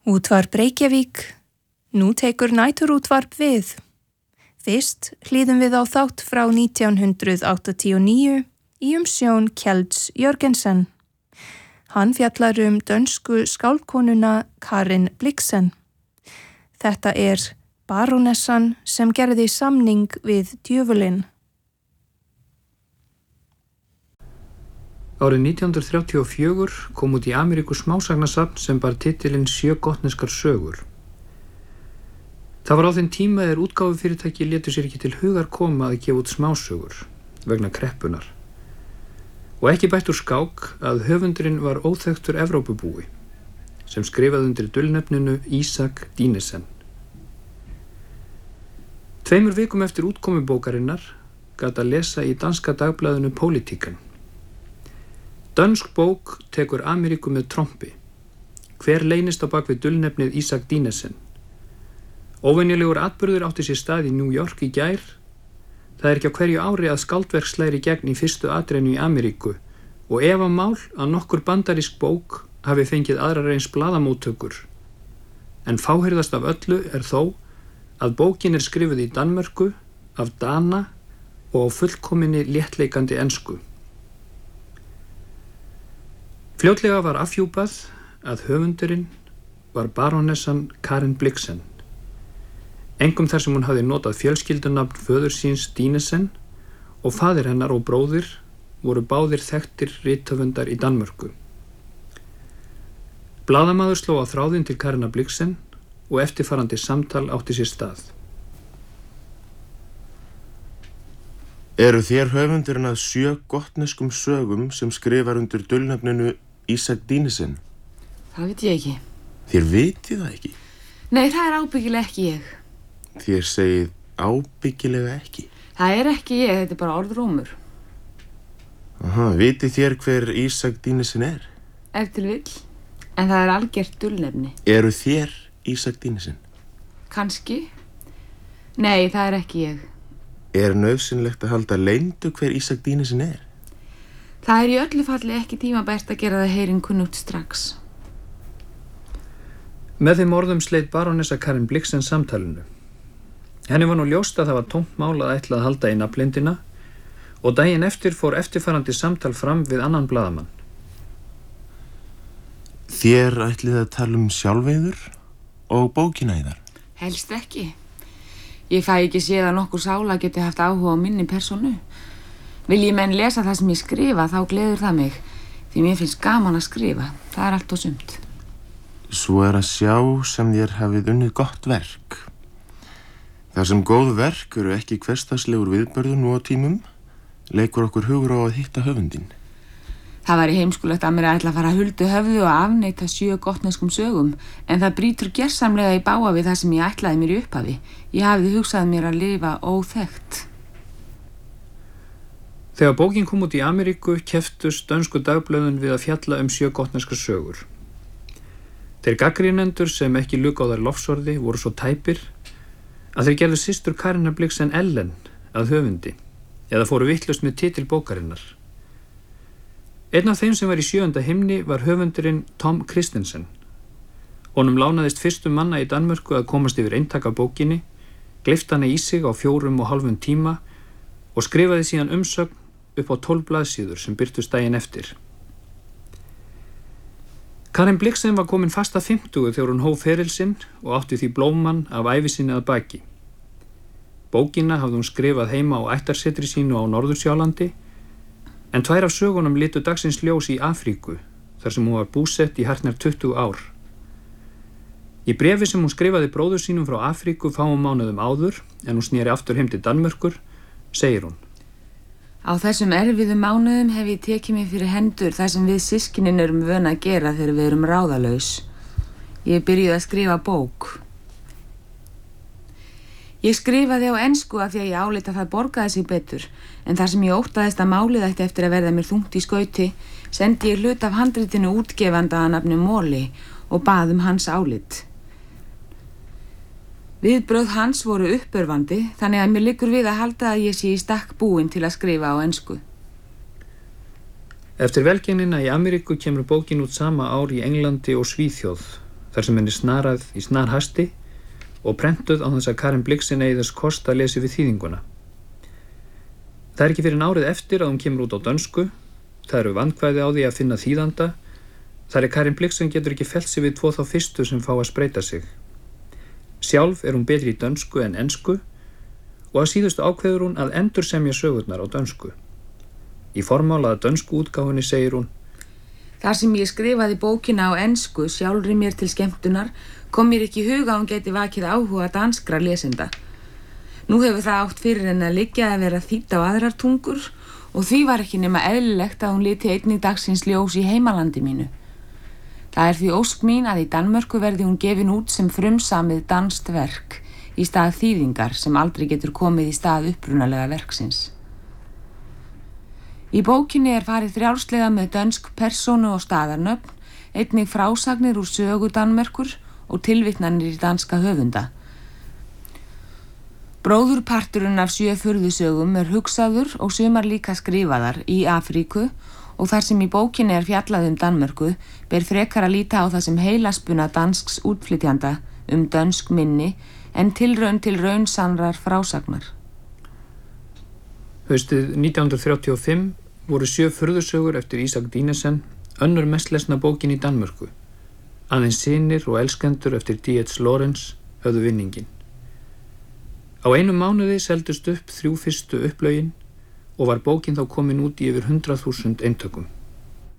Útvarp Reykjavík, nú tekur næturútvarp við. Fyrst hlýðum við á þátt frá 1989 í umsjón Kjelds Jörgensen. Hann fjallar dönsku skáldkonuna Karin Blixen. Þetta barónessan sem gerði samning við djöfulinn. Árið 1934 kom út í Ameríku smásagnasafn sem bar titilinn 7 gotneskar sögur. Það var á þeim tíma útgáfufyrirtæki létu sér ekki til hugar koma að gefa út smásögur vegna kreppunar. Og ekki bætt úr skák að höfundurinn var óþekktur Evrópubúi sem skrifaði undir dulnefninu Isak Dinesen. 2 vikum eftir útkomu bókarinnar gat að lesa í danska dagblaðinu Politiken. Dönsk bók tekur Ameríku með trompi. Hver leynist á bak við dulnefnið Isak Dinesen? Óvenjulegur atburður átti sér stað í New York í gær. Það ekki á hverju ári að skáldverk slæri gegn í fyrstu atrennu í Ameríku og efamál að nokkur bandarísk bók hafi fengið aðrar eins blaðamóttökur. En fáheyrðast af öllu þó að bókin skrifuð í Danmörku, af Dana og á fullkominni léttleikandi ensku. Fljótlega var afhjúpað að höfundurinn var barónessan Karin Blixen. Engum þar sem hún hafði notað fjölskyldunafn föður síns Dinesen og faðir hennar og bróðir voru báðir þekktir rithöfundar í Danmörku. Blaðamaður sló á þráðinn til Karin Blixen og eftirfarandi samtal átti sér stað. Eru þér höfundurinn að 7 gotneskum sögum sem skrifar undir dulnefninu Isak Dinesen? Það veit ég ekki. Þér vitið það ekki? Nei, það ábyggilega ekki ég. Þér segið ábyggilega ekki? Það ekki ég, þetta bara orðrómur. Aha, vitið þér hver Isak Dinesen Ef til vill, en það algert dulnefni. Eru þér Isak Dinesen? Kannski. Nei, það ekki ég. Nauðsynlegt að halda leyndu hver Isak Dinesen Það í öllu falli ekki tímabært að gera það heyrin kunnugt strax. Með þeim orðum sleit barónessa Karin Blixen samtalinu. Henni var nú ljóst að það var tómt mál að ætla að halda í nafnleyndina og daginn eftir fór eftirfarandi samtal fram við annan blaðamann. Þér ætlið að tala sjálfveiður og bókina í þar? Helst ekki. Ég fæ ekki séð að nokkur sála geti haft áhuga á minni persónu. Vilji menn lesa það sem ég skrifa, þá gleður það mig, því mér finnst gaman að skrifa. Það allt og sumt. Svo að sjá sem þér hafið unnið gott verk. Þar sem góð verk eru ekki hversdagslegur viðburður nú á tímum, leikur okkur hugur á að hitta höfundinn. Það væri heimskulegt að mér að ætla að fara huldu höfðu og afneita 7 gotneskum sögum, en það brýtur gersamlega í bága við það sem ég ætlaði mér í upphafi. Ég hafði hugsað mér að lifa óþekkt. Þegar bókin kom út í Ameríku keftust dönsku dagblöðin við að fjalla 7 gotneskar sögur. Þeir gagnrýnendur sem ekki luku á þær lofsorði voru svo tæpir að þeir gerðu systur Karin Blixen Ellen að höfundi eða fóru vitlaust með titil bókarinnar. Einn af þeim sem var í 7. himni var höfundurinn Tom Christensen. Honum lánaðist fyrstum manna í Danmörku að komast yfir eintak af bókinni, gleypti hana í sig á 4,5 tíma og skrifaði síðan umsögn upp á 12 blaðsíður sem birtust daginn eftir. Karin Blixen var komin fast að 50 þegar hún hóf feril sinn og átti því blómann af ævi sinni að baki. Bókina hafði hún skrifað heima á ættarsetri sínu á Norðursjálandi, en 2 af sögunum litu dagsins ljós í Afríku, þar sem hún var búsett í hartnær 20 ár. Í bréfi sem hún skrifaði bróður sínum frá Afríku fáum mánuðum áður, en hún sneri aftur heim til Danmörkur, segir hún. Á þessum erfiðum mánuðum hef ég tekið mig fyrir hendur þar sem við systkinin erum vön að gera þegar við erum ráðalaus. Ég byrjuði að skrifa bók. Ég skrifaði á ensku af því að ég áleit að það borgaði sig betur, en þar sem ég óttaðist að málið ætti eftir að verða mér þungt í skauti, sendi ég hlut af handritinu útgefanda að nafni Móli og bað hans álit. Viðbrögð hans voru uppörvandi, þannig að mér liggur við að halda að ég sé í stakk búin til að skrifa á ensku. Eftir velgengnina í Ameríku kemur bókin út sama ár í Englandi og Svíþjóð þar sem henni snarað í snarhasti og prentuð á þess að Karen Blixen eigi þess kost að lesi við þýðinguna. Það er ekki fyrir árið eftir að hún kemur út á dönsku. Það eru vandkvæði á því að finna þýðanda. Þar er Karen Blixen getur ekki fellt sig við tvo þá fyrstu sem fá að spreyta sig. Sjálf er hún betri í dönsku en ensku og að síðustu ákveður hún að endursemja sögurnar á dönsku. Í formálaða dönsku útgáfunni segir hún: Þar sem ég skrifaði bókina á ensku sjálfri mér til skemmtunar kom mér ekki í huga að hún geti vakið áhuga danskra lesenda. Nú hefur það átt fyrir henni að liggja að vera þýdd á aðrar tungur og því var ekki nema eðlilegt að hún liti einnig dagsins ljós í heimalandi mínu. Það er því ósk mín að í Danmörku verði hún gefin út sem frumsamið danskt verk í stað þýðingar sem aldrei getur komið í stað upprunalega verksins. Í bókinni er farið frjálslega með dönsk persónu og staðarnöfn, einnig frásagnir úr sögu Danmerkur og tilvitnanir í danska höfunda. Bróðurparturinn af 7 furðusögum er hugsaður og sumar líka skrifaðar í Afríku og þar sem í bókinni er fjallað Danmörku ber frekar að líta á það sem heilaspuna dansks útflytjanda dönsk minni en tilraun til raunsannrar frásagnar. Haustið 1935 voru 7 furðusögur eftir Isak Dinesen önnur mest lesna bókin í Danmörku. Aðeins synir og elskendur eftir D.H. Lawrence höfðu vinningin. Á einum mánuði seldust upp 3 fyrstu upplögin og var bókin þá komin út í yfir 100.000 eintökum.